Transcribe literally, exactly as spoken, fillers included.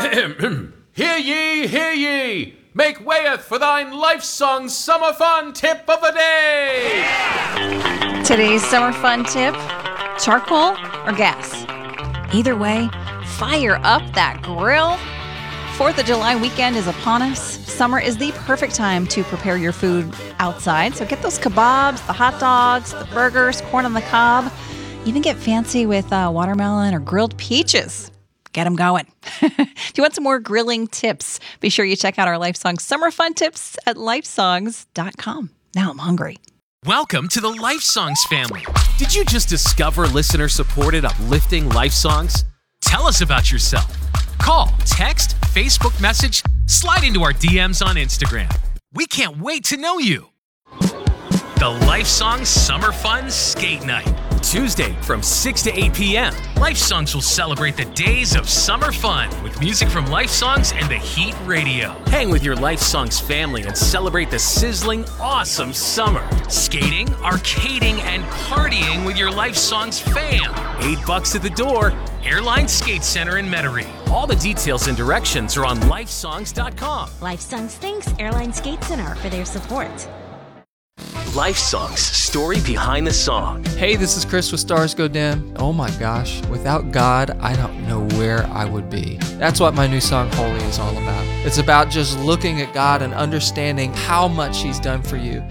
Hear ye, hear ye! Make wayeth for thine life song summer fun tip of the day! Today's summer fun tip, charcoal or gas? Either way, fire up that grill. fourth of July weekend is upon us. Summer is the perfect time to prepare your food outside. So get those kebabs, the hot dogs, the burgers, corn on the cob. Even get fancy with uh, watermelon or grilled peaches. Get them going. If you want some more grilling tips, be sure you check out our Lifesong Summer Fun Tips at lifesongs dot com. Now I'm hungry. Welcome to the Life Songs family. Did you just discover listener-supported uplifting life songs? Tell us about yourself. Call, text, Facebook message, slide into our D Ms on Instagram. We can't wait to know you. The Life Songs Summer Fun Skate Night. Tuesday from six to eight p.m. Life Songs will celebrate the days of summer fun with music from Life Songs and the Heat Radio. Hang with your Life Songs family and celebrate the sizzling, awesome summer. Skating, arcading, and partying with your Life Songs fam. Eight bucks at the door. Airline Skate Center in Metairie. All the details and directions are on lifesongs dot com. Life Songs thanks Airline Skate Center for their support. Life Songs, story behind the song. Hey, this is Chris with Stars Go Dim. Oh my gosh, without God, I don't know where I would be. That's what my new song, Holy, is all about. It's about just looking at God and understanding how much He's done for you